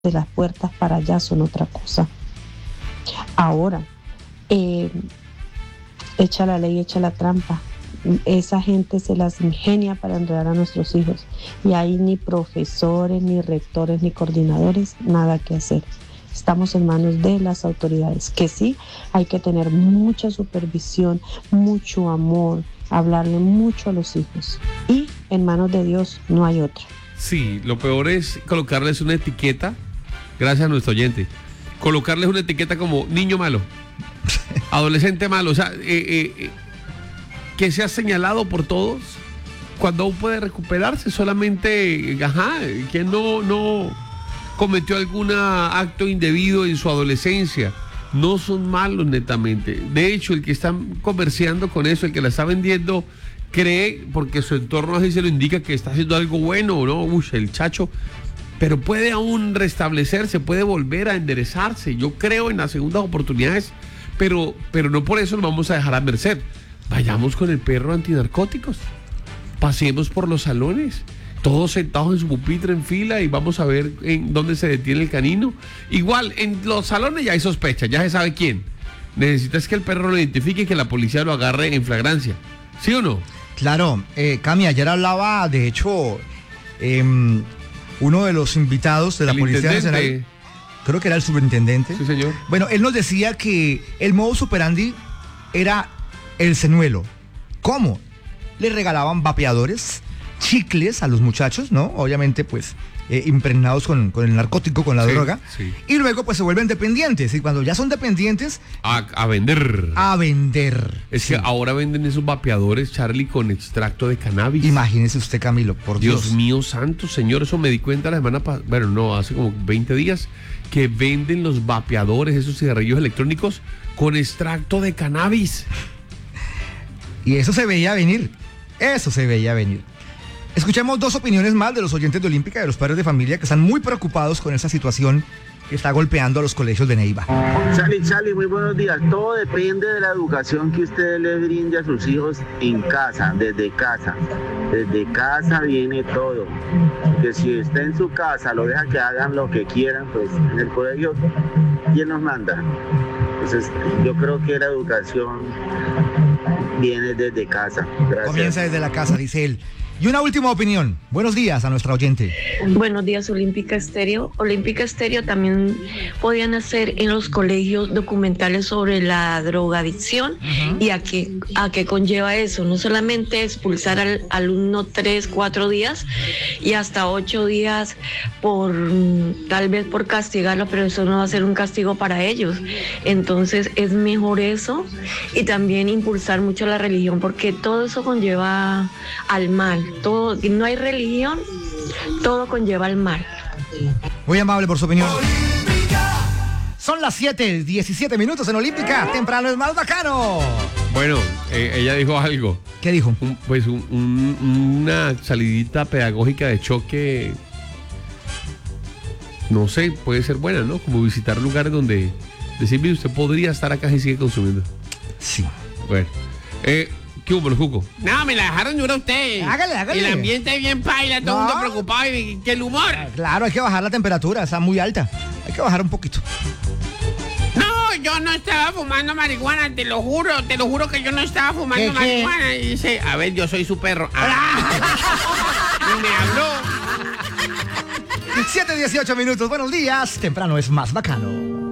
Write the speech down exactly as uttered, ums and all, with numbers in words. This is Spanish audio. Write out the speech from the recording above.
las puertas para allá son otra cosa. Ahora, eh, echa la ley, echa la trampa. Esa gente se las ingenia para enredar a nuestros hijos. Y ahí ni profesores, ni rectores, ni coordinadores, nada que hacer. Estamos en manos de las autoridades, que sí, hay que tener mucha supervisión, mucho amor, hablarle mucho a los hijos. Y en manos de Dios no hay otra. Sí, lo peor es colocarles una etiqueta, gracias a nuestro oyente, colocarles una etiqueta como niño malo, adolescente malo, o sea, eh, eh, que sea señalado por todos, cuando aún puede recuperarse, solamente, ajá, que no, no cometió algún acto indebido en su adolescencia. No son malos netamente. De hecho, el que está comerciando con eso, el que la está vendiendo, cree, porque su entorno así se lo indica, que está haciendo algo bueno, ¿no? Uy, el chacho. Pero puede aún restablecerse, puede volver a enderezarse. Yo creo en las segundas oportunidades, pero, pero no por eso nos vamos a dejar a merced. Vayamos con el perro antinarcóticos. Pasemos por los salones, todos sentados en su pupitre en fila, y vamos a ver en dónde se detiene el canino. Igual, en los salones ya hay sospecha, ya se sabe quién. Necesitas que el perro lo identifique y que la policía lo agarre en flagrancia. ¿Sí o no? Claro, eh, Cami, ayer hablaba, de hecho, eh, uno de los invitados de la el Policía Nacional, creo que era el superintendente. Sí, señor. Bueno, él nos decía que el modus operandi era el señuelo. ¿Cómo? Le regalaban vapeadores, chicles a los muchachos, ¿no? Obviamente, pues, eh, impregnados con, con el narcótico, con la sí, droga. Sí. Y luego, pues, se vuelven dependientes. Y cuando ya son dependientes... A, a vender. A vender. Es sí. que ahora venden esos vapeadores, Charlie, con extracto de cannabis. Imagínese usted, Camilo, por Dios. Dios mío santo, señor, eso me di cuenta la semana pasada, bueno, no, hace como veinte días, que venden los vapeadores, esos cigarrillos electrónicos, con extracto de cannabis. Y eso se veía venir. Eso se veía venir. Escuchemos dos opiniones más de los oyentes de Olímpica, de los padres de familia, que están muy preocupados con esa situación que está golpeando a los colegios de Neiva. Charlie, Charlie, muy buenos días. Todo depende de la educación que usted les brinde a sus hijos en casa, desde casa. Desde casa viene todo. Que si está en su casa, lo deja que hagan lo que quieran, pues en el colegio, ¿quién nos manda? Entonces, yo creo que la educación viene desde casa. Gracias. Comienza desde la casa, dice él. Y una última opinión. Buenos días a nuestra oyente. Buenos días, Olímpica Estéreo. Olímpica Estéreo también podían hacer en los colegios documentales sobre la drogadicción uh-huh. y a qué, a qué conlleva eso. No solamente expulsar al alumno tres, cuatro días y hasta ocho días por, tal vez por castigarlo, pero eso no va a ser un castigo para ellos. Entonces es mejor eso, y también impulsar mucho la religión, porque todo eso conlleva al mal. Todo, si no hay religión, todo conlleva al mal. Muy amable por su opinión. Son las siete, diecisiete minutos en Olímpica. Temprano es más bacano. Bueno, eh, ella dijo algo. ¿Qué dijo? Un, pues un, un, una salidita pedagógica de choque, no sé, puede ser buena, ¿no? Como visitar lugares donde decirle, usted podría estar acá y sigue consumiendo. Sí. Bueno, eh... ¿qué hubo, Juco? No, me la dejaron dura usted. Hágale, hágale. El ambiente bien paila, todo el no. mundo preocupado, y que el humor. Claro, hay que bajar la temperatura, está muy alta. Hay que bajar un poquito. No, yo no estaba fumando marihuana, te lo juro, te lo juro que yo no estaba fumando ¿Qué, marihuana. qué? Y dice, a ver, yo soy su perro. Ah. Y me habló. siete, dieciocho minutos, buenos días. Temprano es más bacano.